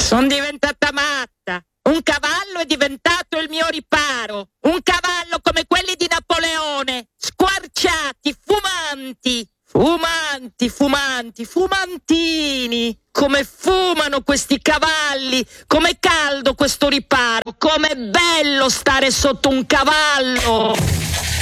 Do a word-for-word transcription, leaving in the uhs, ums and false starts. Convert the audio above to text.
Sono diventata matta. Un cavallo è diventato il mio riparo. Un cavallo come quelli di Napoleone, squarciati, fumanti. Fumanti, fumanti, fumantini. Come fumano questi cavalli. Com'è caldo questo riparo. Com'è bello stare sotto un cavallo.